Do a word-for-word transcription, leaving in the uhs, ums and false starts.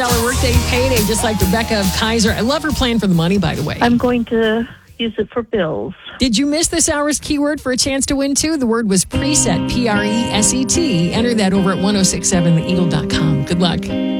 Dollar workday payday, just like Rebecca Kaiser. I love her plan for the money, by the way. I'm going to use it for bills. Did you miss this hour's keyword for a chance to win too? The word was preset, P R E S E T. Enter that over at ten sixty-seven the eagle dot com. Good luck.